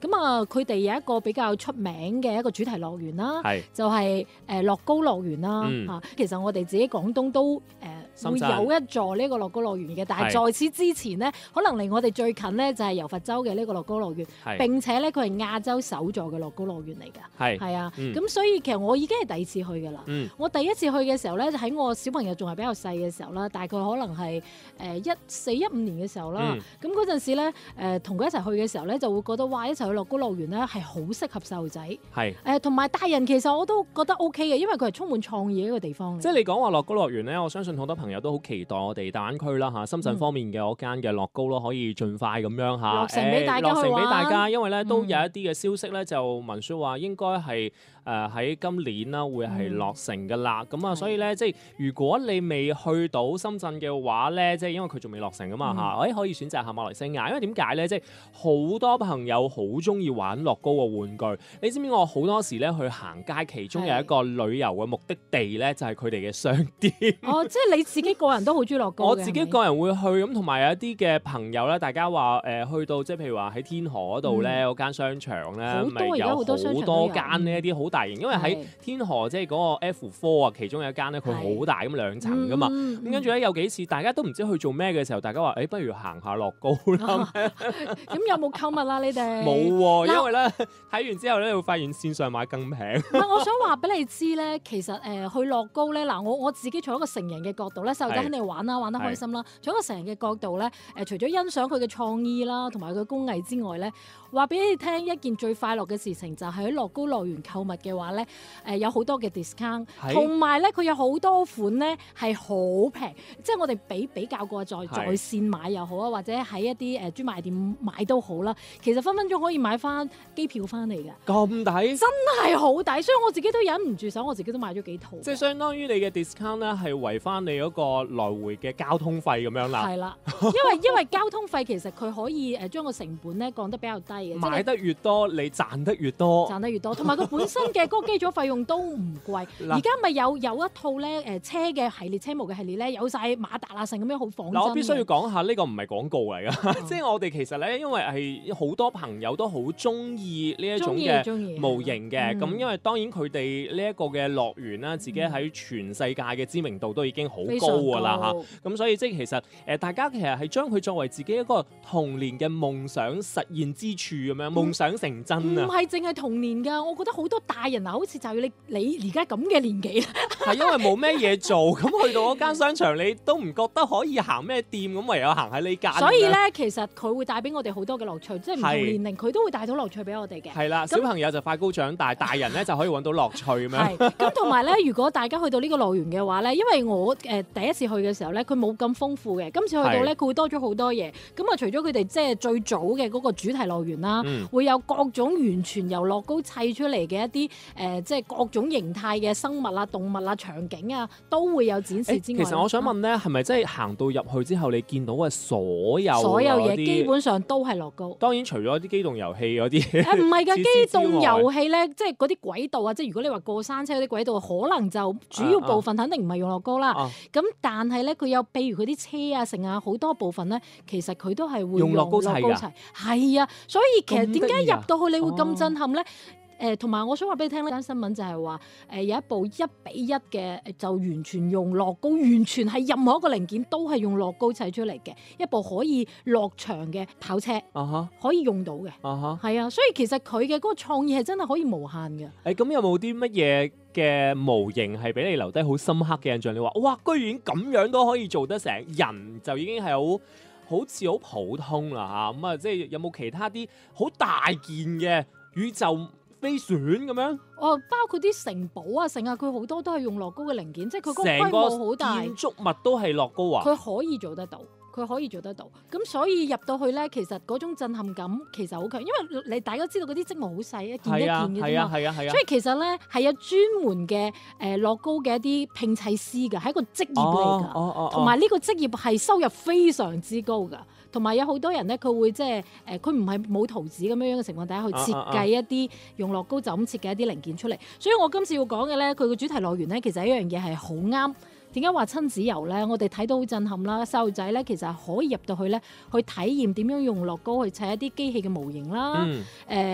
咁啊，佢哋有一個比較出名嘅一個主題樂園啦， 係就係樂高樂園啦嗯嚇。其實我哋自己廣東都會深圳有一座呢個樂高樂園嘅，但係在此之前呢，可能離我哋最近呢，就係柔佛州嘅呢個樂高樂園， 係並且咧佢係亞洲首座嘅樂高樂園嚟㗎。 係係啊， 嗯咁所以其實我已經係第二次去㗎啦。 嗯我第一次去嘅時候咧，就喺我小朋友仲係比較細嘅時候啦，大概可能係14、15年嘅時候啦。咁嗰陣時咧，同佢一齊去嘅時候咧，就會覺得哇，一齊去樂高樂園咧係好適合細路仔。 係。 同埋大人其實我都覺得 OK 嘅，因為佢係充滿創意嘅一個地方嚟。 即係你講話樂高樂園咧，我相信好多朋友都好期待我哋大灣區啦嚇，深圳方面嘅嗰間嘅樂高咯，可以盡快咁樣嚇落成俾大家去玩。 落成俾大家，因為咧都有一啲嘅消息咧就聞説話應該係喺今年啦會係落成㗎啦。咁啊，所以咧即係如果你未去到深圳嘅話咧，即係因為佢仲未落成㗎嘛嚇，可以選擇下馬來西亞，因為點解咧？即係好多朋友好中意玩樂高嘅玩具。你知唔知我好多時咧去行街，其中有一個旅遊嘅目的地咧，就係佢哋嘅商店。 哦，即係你自己個人都好中意樂高嘅。 我自己個人會去咁，同埋有一啲嘅朋友咧，大家話去到即係譬如話喺天河嗰度咧，嗰間商場咧，咪有好多間呢一啲好大型，因為喺天河即係嗰個 F4啊，其中有一間咧，佢好大咁2層噶嘛。咁跟住咧有幾次大家都唔知去做咩嘅時候，大家話不如行下樂高啦。 咁有冇購物啊？你哋冇喎，因為咧睇完之後咧，你會發現線上買更平。 唔係，我想話俾你知咧，其實去樂高咧，嗱我自己從一個成人嘅角度咧，細路仔肯定玩啦，玩得開心啦。從一個成人嘅角度咧，除咗欣賞佢嘅創意啦，同埋佢工藝之外咧，話俾你聽一件最快樂嘅事情就係喺樂高樂園購物嘅話咧，有好多嘅 discount，同埋咧佢有好多款咧係好平，即係我哋比較過在線買又好啊，或者喺一啲專賣店買都好啦。其實分分鐘可以買翻機票翻嚟㗎。 咁抵？ 真係好抵，所以我自己都忍唔住手，我自己都買咗幾套。 即係相當於你嘅 discount 咧，係圍翻你嗰個來回嘅交通費咁樣啦。 係啦，因為交通費其實佢可以將個成本咧降得比較低嘅。 買得越多，你賺得越多。 賺得越多，同埋佢本身嘅嗰個基礎費用都唔貴。而家咪有一套咧車嘅系列，車模嘅系列咧，有晒馬達啊，成咁樣好仿真。 我必須要講下呢個唔係廣告嚟㗎，即係我哋其實咧，因為係好多朋友都好中意呢一種嘅模型嘅，咁因為當然佢哋呢一個嘅樂園啦，自己喺全世界嘅知名度都已經好高㗎啦嚇，咁所以即係其實大家其實係將佢作為自己一個童年嘅夢想實現之處咁樣，夢想成真啊！ 唔係淨係童年㗎，我覺得好多大人啊，好似就係你而家咁嘅年紀， 係因為冇咩嘢做，咁去到嗰間商場你都唔覺得可以行咩店，咁唯有行喺呢間。 所以咧，其實佢會帶俾我哋好多嘅樂趣，即係唔同年齡佢都會帶到樂趣俾我哋嘅。 係啦，小朋友就快高長大，大人咧就可以揾到樂趣咁樣。 係咁，同埋咧，如果大家去到呢個樂園嘅話咧，因為我第一次去嘅時候咧，佢冇咁豐富嘅，今次去到咧，佢會多咗好多嘢。咁啊，除咗佢哋即係最早嘅嗰個主題樂園啦，會有各種完全由樂高砌出嚟嘅一啲即係各種形態嘅生物啊、動物啊、場景啊，都會有展示之外。 其實我想問咧，係咪真係行到入去之後，你見到嘅所有嘢基本上都係樂高？ 當然除咗啲機動遊戲嗰啲， 唔係㗎，機動遊戲咧，即係嗰啲軌道啊，即係如果你話過山車嗰啲軌道，可能就主要部分肯定唔係用樂高啦。咁但係咧，佢有譬如佢啲車啊、成啊，好多部分咧，其實佢都係會用樂高砌㗎。係啊，所以其實點解入到去你會咁震撼咧？同埋我想話俾你聽呢單新聞就係話有一部1:1嘅就完全用樂高，完全係任何一個零件都係用樂高砌出嚟嘅一部可以落場嘅跑車，可以用到嘅，係啊，所以其實佢嘅嗰個創意係真係可以無限嘅。 咁有冇啲乜嘢嘅模型係俾你留低好深刻嘅印象？你話哇，居然咁樣都可以做得成，人就已經係好似好普通啦嚇，咁啊即係有冇其他啲好大件嘅宇宙飛船咁樣？ 包括啲城堡啊、成啊，佢好多都係用樂高嘅零件，即係佢嗰個規模好大。 建築物都係樂高啊！ 佢可以做得到。咁所以入到去咧，其實嗰種震撼感其實好強，因為你大家知道嗰啲積木好細，一件一件嘅啫嘛。係啊。所以其實咧係有專門嘅樂高嘅一啲拼砌師㗎，係一個職業嚟㗎。同埋呢個職業係收入非常之高㗎。同埋有好多人咧，佢會即係佢唔係冇圖紙咁樣嘅情況底下去設計一啲用樂高就咁設計一啲零件出嚟。所以我今次要講嘅咧，佢個主題樂園咧，其實一樣嘢係好啱。點解話親子遊咧？我哋睇到好震撼啦！細路仔咧，其實可以入到去咧，去體驗點樣用樂高去砌一啲機器嘅模型啦。